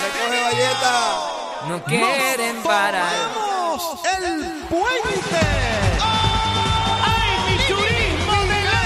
Recoge Valleta. No quieren parar. ¡Vamos! ¡El puente!